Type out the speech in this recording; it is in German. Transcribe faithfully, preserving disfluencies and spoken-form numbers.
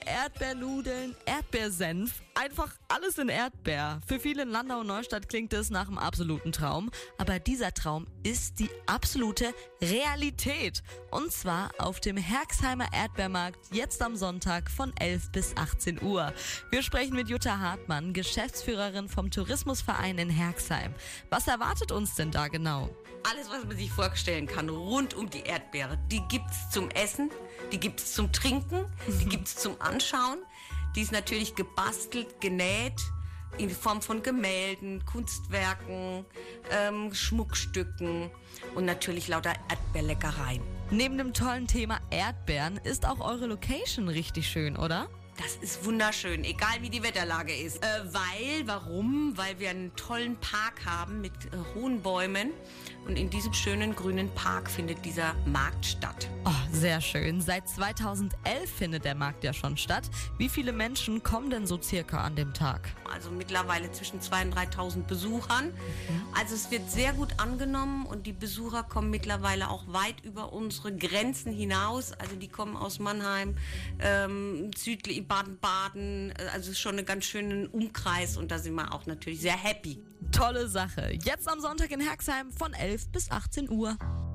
Erdbeernudeln, Erdbeersenf, einfach alles in Erdbeer. Für viele in Landau und Neustadt klingt es nach einem absoluten Traum, aber dieser Traum ist die absolute Realität. Und zwar auf dem Herxheimer Erdbeermarkt jetzt am Sonntag von elf bis achtzehn Uhr. Wir sprechen mit Jutta Hartmann, Geschäftsführerin vom Tourismusverein in Herxheim. Was erwartet uns denn da genau? Alles, was man sich vorstellen kann, rund um die Erdbeere. Die gibt's zum Essen, die gibt's zum Trinken, die gibt's zum Anschauen. Die ist natürlich gebastelt, genäht, in Form von Gemälden, Kunstwerken, ähm, Schmuckstücken und natürlich lauter Erdbeerleckereien. Neben dem tollen Thema Erdbeeren ist auch eure Location richtig schön, oder? Das ist wunderschön, egal wie die Wetterlage ist. Äh, weil, warum? Weil wir einen tollen Park haben mit äh, hohen Bäumen. Und in diesem schönen grünen Park findet dieser Markt statt. Oh, sehr schön. Seit zweitausendelf findet der Markt ja schon statt. Wie viele Menschen kommen denn so circa an dem Tag? Also mittlerweile zwischen zweitausend und dreitausend Besuchern. Mhm. Also es wird sehr gut angenommen und die Besucher kommen mittlerweile auch weit über unsere Grenzen hinaus. Also die kommen aus Mannheim, ähm, südlich Baden-Baden. Also es ist schon ein ganz schöner Umkreis und da sind wir auch natürlich sehr happy. Tolle Sache. Jetzt am Sonntag in Herxheim von elf bis achtzehn Uhr.